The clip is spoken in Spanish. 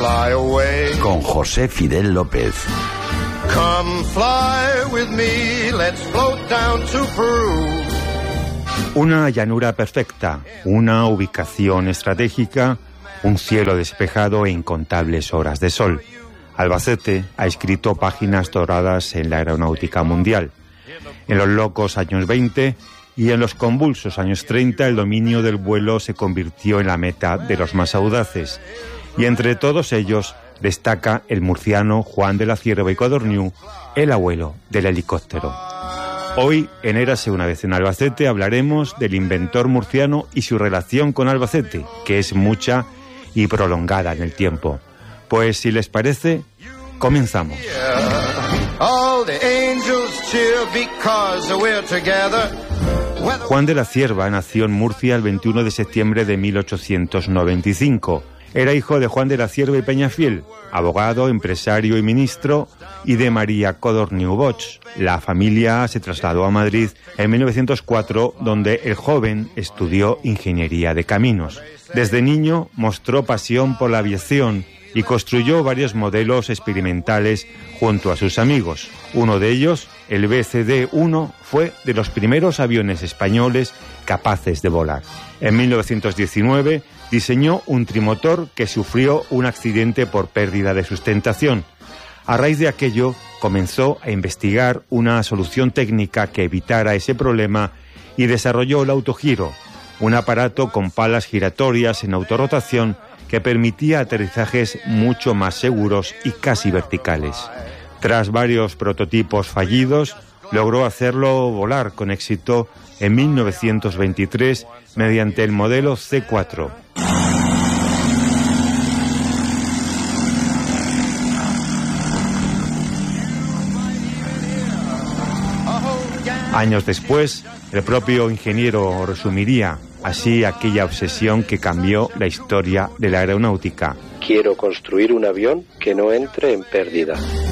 fly away. Con José Fidel López. Come fly with me, let's float down to Peru. Una llanura perfecta, una ubicación estratégica, un cielo despejado e incontables horas de sol. Albacete ha escrito páginas doradas en la aeronáutica mundial. En los locos años 20 y en los convulsos años 30 el dominio del vuelo se convirtió en la meta de los más audaces. Y entre todos ellos destaca el murciano Juan de la Cierva y Codorniu, el abuelo del helicóptero. Hoy, en Érase una vez en Albacete, hablaremos del inventor murciano y su relación con Albacete, que es mucha y prolongada en el tiempo. Pues si les parece, comenzamos. Juan de la Cierva nació en Murcia el 21 de septiembre de 1895. Era hijo de Juan de la Cierva y Peñafiel, abogado, empresario y ministro, y de María Codorniu Bosch. La familia se trasladó a Madrid en 1904, donde el joven estudió ingeniería de caminos. Desde niño mostró pasión por la aviación y construyó varios modelos experimentales junto a sus amigos. Uno de ellos, el BCD-1, fue de los primeros aviones españoles capaces de volar. En 1919 diseñó un trimotor que sufrió un accidente por pérdida de sustentación. A raíz de aquello, comenzó a investigar una solución técnica que evitara ese problema y desarrolló el autogiro, un aparato con palas giratorias en autorrotación que permitía aterrizajes mucho más seguros y casi verticales. Tras varios prototipos fallidos, logró hacerlo volar con éxito en 1923 mediante el modelo C4. Años después, el propio ingeniero resumiría así aquella obsesión que cambió la historia de la aeronáutica. Quiero construir un avión que no entre en pérdida.